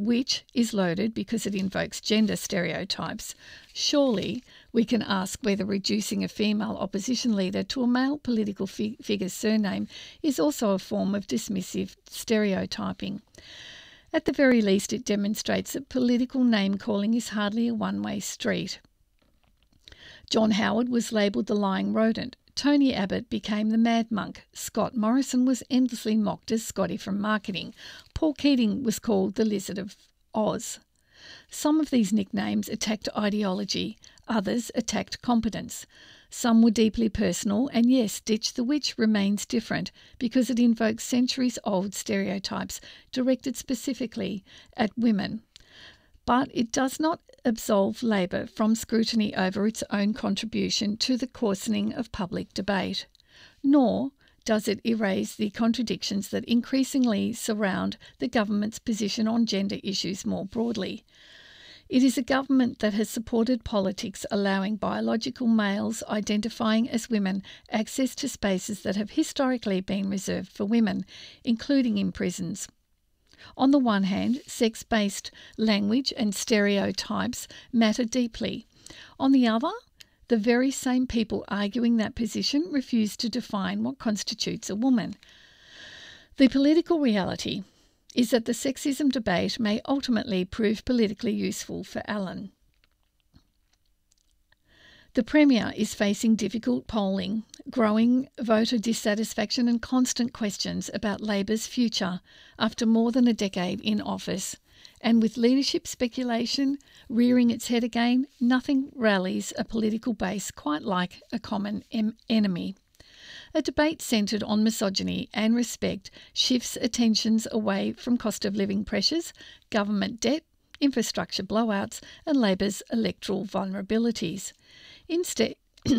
which is loaded because it invokes gender stereotypes, surely we can ask whether reducing a female opposition leader to a male political figure's surname is also a form of dismissive stereotyping. At the very least, it demonstrates that political name-calling is hardly a one-way street. John Howard was labelled the lying rodent. Tony Abbott became the mad monk. Scott Morrison was endlessly mocked as Scotty from marketing. Paul Keating was called the Lizard of Oz. Some of these nicknames attacked ideology, others attacked competence. Some were deeply personal, and yes, Ditch the Witch remains different because it invokes centuries-old stereotypes directed specifically at women. But it does not absolve Labor from scrutiny over its own contribution to the coarsening of public debate, nor does it erase the contradictions that increasingly surround the government's position on gender issues more broadly. It is a government that has supported politics allowing biological males identifying as women access to spaces that have historically been reserved for women, including in prisons. On the one hand, sex-based language and stereotypes matter deeply. On the other, the very same people arguing that position refuse to define what constitutes a woman. The political reality is that the sexism debate may ultimately prove politically useful for Allan. The Premier is facing difficult polling, growing voter dissatisfaction and constant questions about Labor's future after more than a decade in office. And with leadership speculation rearing its head again, nothing rallies a political base quite like a common enemy. A debate centred on misogyny and respect shifts attentions away from cost of living pressures, government debt, infrastructure blowouts, and Labor's electoral vulnerabilities. Instead,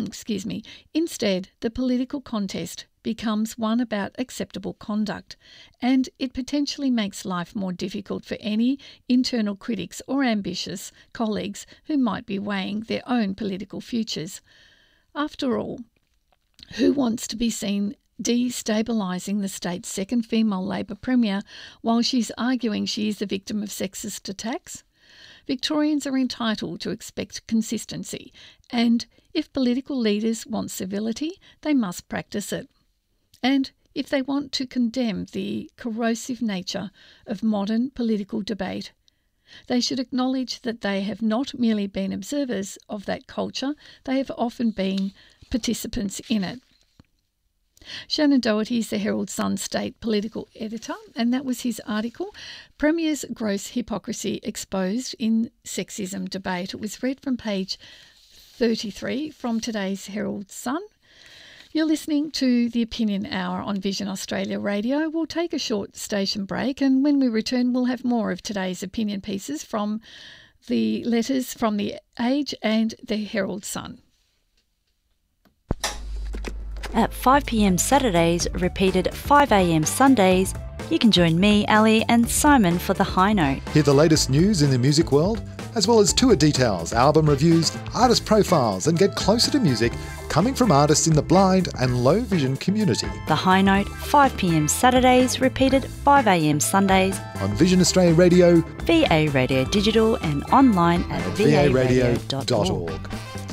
the political contest becomes one about acceptable conduct, and it potentially makes life more difficult for any internal critics or ambitious colleagues who might be weighing their own political futures. After all, who wants to be seen destabilising the state's second female Labor Premier while she's arguing she is the victim of sexist attacks? Victorians are entitled to expect consistency, and if political leaders want civility, they must practice it. And if they want to condemn the corrosive nature of modern political debate, they should acknowledge that they have not merely been observers of that culture, they have often been participants in it. Shannon Doherty is the Herald Sun state political editor, and that was his article, Premier's Gross Hypocrisy Exposed in Sexism Debate. It was read from page 33 from today's Herald Sun. You're listening to the Opinion Hour on Vision Australia Radio. We'll take a short station break, and when we return, we'll have more of today's opinion pieces from the letters from The Age and the Herald Sun. At 5 p.m. Saturdays, repeated 5 a.m. Sundays, you can join me, Ali, and Simon for The High Note. Hear the latest news in the music world, as well as tour details, album reviews, artist profiles, and get closer to music coming from artists in the blind and low vision community. The High Note, 5 p.m. Saturdays, repeated 5 a.m. Sundays. On Vision Australia Radio, VA Radio Digital, and online at varadio.org.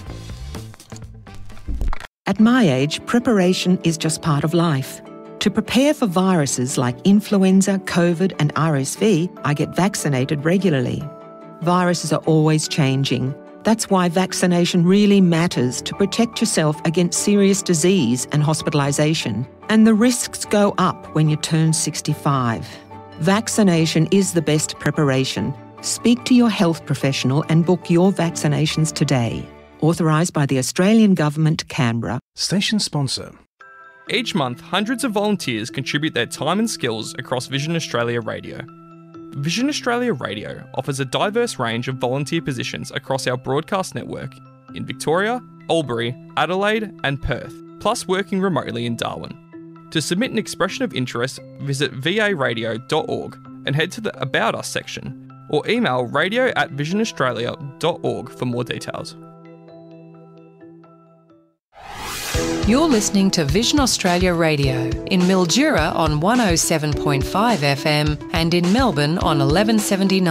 At my age, preparation is just part of life. To prepare for viruses like influenza, COVID and RSV, I get vaccinated regularly. Viruses are always changing. That's why vaccination really matters to protect yourself against serious disease and hospitalisation. And the risks go up when you turn 65. Vaccination is the best preparation. Speak to your health professional and book your vaccinations today. Authorised by the Australian Government, Canberra. Station sponsor. Each month, hundreds of volunteers contribute their time and skills across Vision Australia Radio. Vision Australia Radio offers a diverse range of volunteer positions across our broadcast network in Victoria, Albury, Adelaide and Perth, plus working remotely in Darwin. To submit an expression of interest, visit varadio.org and head to the About Us section, or email radio@visionaustralia.org for more details. You're listening to Vision Australia Radio in Mildura on 107.5 FM and in Melbourne on 1179